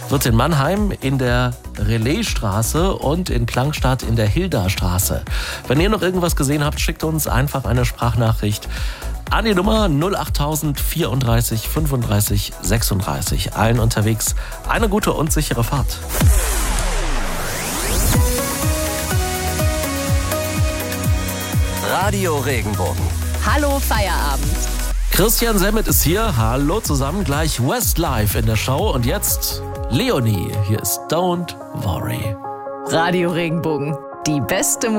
wird in Mannheim in der Relaisstraße und in Klangstadt in der Hildastraße. Wenn ihr noch irgendwas gesehen habt, schickt uns einfach eine Sprachnachricht an die Nummer 08000 34 35 36. Allen unterwegs eine gute und sichere Fahrt. Radio Regenbogen. Hallo Feierabend. Christian Semmet ist hier. Hallo zusammen. Gleich Westlife in der Show. Und jetzt Leonie. Hier ist Don't Worry. Radio Regenbogen. Die beste